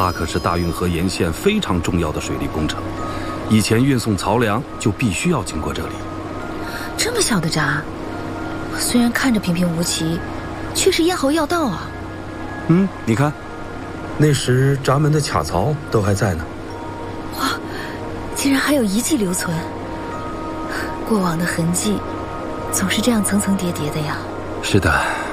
它可是大运河沿线非常重要的水利工程，以前运送漕粮就必须要经过这里。 这么小的闸，虽然看着平平无奇，却是咽喉要道啊。 你看，那时闸门的卡槽都还在呢。 哇，竟然还有遗迹留存，过往的痕迹总是这样层层叠叠的呀。 是的。